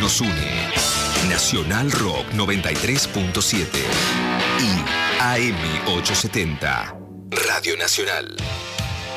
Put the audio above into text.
nos une. Nacional Rock 93.7 y AM 870. Radio Nacional.